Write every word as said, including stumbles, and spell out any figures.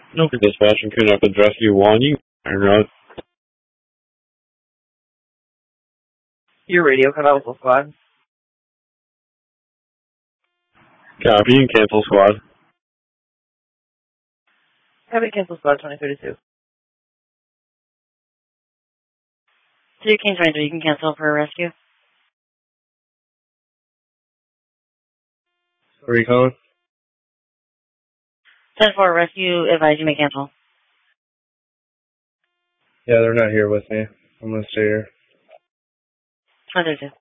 No, dispatch and couldn't up address you one. You iron rod. Your radio cut out, squad. Copy and cancel squad. Have it cancel squad twenty thirty-two. To your Kings Ranger, you can cancel for a rescue. Where are you calling? ten four rescue, advise you may cancel. Yeah, they're not here with me. I'm gonna stay here. twenty thirty-two.